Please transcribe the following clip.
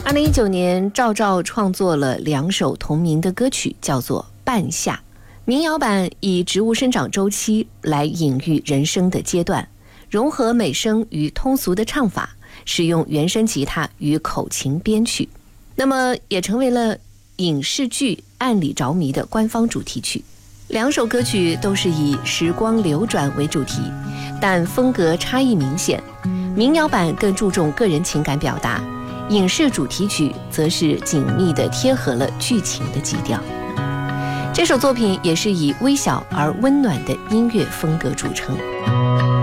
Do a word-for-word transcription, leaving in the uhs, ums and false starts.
二零一九年，赵照创作了两首同名的歌曲，叫做《半夏》。民谣版以植物生长周期来隐喻人生的阶段，融合美声与通俗的唱法，使用原声吉他与口琴编曲，那么也成为了影视剧《爱里着迷》的官方主题曲。两首歌曲都是以时光流转为主题，但风格差异明显。民谣版更注重个人情感表达，影视主题曲则是紧密地贴合了剧情的基调。这首作品也是以微小而温暖的音乐风格著称。